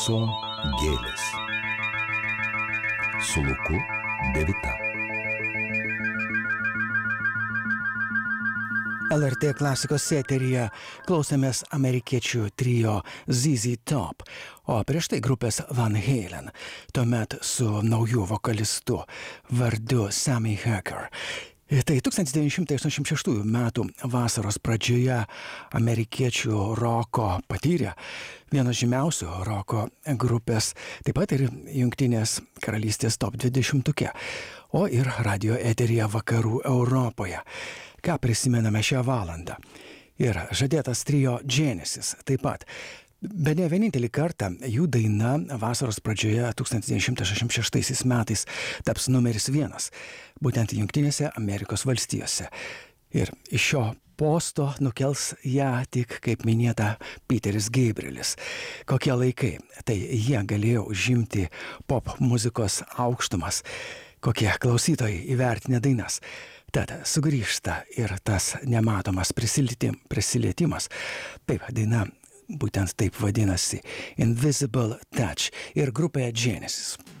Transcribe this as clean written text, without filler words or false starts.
Su gėlės. Su Luku Devita. LRT klasikos eteryje klausėmės amerikiečių trio ZZ Top, o prieš tai grupės Van Halen, tuomet su nauju vokalistu vardu Sammy Hagar. Tai 1986 metų vasaros pradžioje amerikiečių roko patyrė vienos žymiausių roko grupės, taip pat ir Jungtinės karalystės top 20-tuke, o ir radio eteryje vakarų Europoje. Ką prisimename šią valandą? Ir žadėtas trio Genesis taip pat. Bene vienintelį kartą jų daina vasaros pradžioje 1966 metais taps numeris 1, būtent Jungtinėse Amerikos valstijose. Ir iš šio posto nukels ją tik, kaip minėta, Peteris Gabrielis. Kokie laikai, tai jie galėjo užimti pop muzikos aukštumas, kokie klausytojai įvertinę dainas. Tad sugrįžta ir tas nematomas prisilietimas. Taip, daina būtent taip vadinasi Invisible Touch ir grupė Genesis.